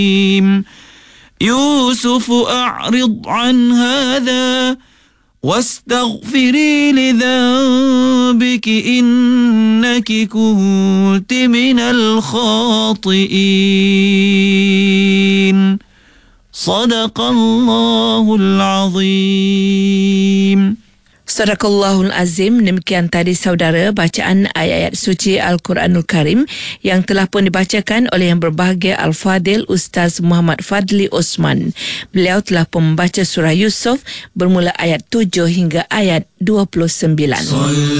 يوسف أعرض عن هذا واستغفري لذنبك إنك كنت من الخاطئين صدق الله العظيم. Sadaqallahul Azim. Demikian tadi saudara bacaan ayat-ayat suci Al-Quranul Karim yang telah pun dibacakan oleh yang berbahagia Al-Fadil Ustaz Muhammad Fadli Osman. Beliau telah pun membaca surah Yusuf bermula ayat 7 hingga ayat 29.